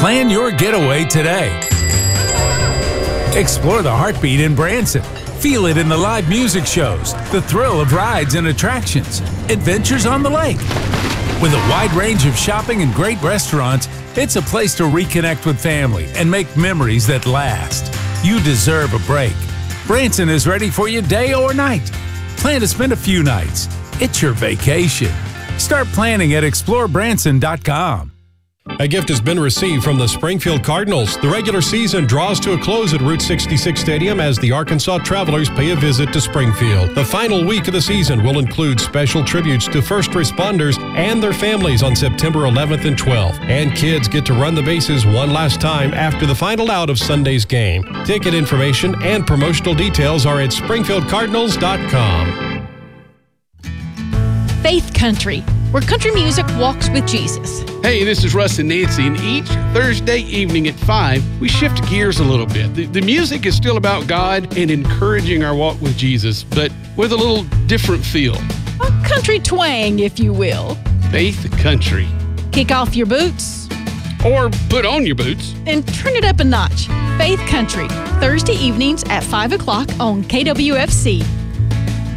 Plan your getaway today. Explore the heartbeat in Branson. Feel it in the live music shows, the thrill of rides and attractions, adventures on the lake. With a wide range of shopping and great restaurants, it's a place to reconnect with family and make memories that last. You deserve a break. Branson is ready for you day or night. Plan to spend a few nights. It's your vacation. Start planning at explorebranson.com. A gift has been received from the Springfield Cardinals. The regular season draws to a close at Route 66 Stadium as the Arkansas Travelers pay a visit to Springfield. The final week of the season will include special tributes to first responders and their families on September 11th and 12th. And kids get to run the bases one last time after the final out of Sunday's game. Ticket information and promotional details are at springfieldcardinals.com. Faith Country, where country music walks with Jesus. Hey, this is Russ and Nancy, and each Thursday evening at 5, we shift gears a little bit. The music is still about God and encouraging our walk with Jesus, but with a little different feel. A country twang, if you will. Faith Country. Kick off your boots. Or put on your boots. And turn it up a notch. Faith Country, Thursday evenings at 5 o'clock on KWFC.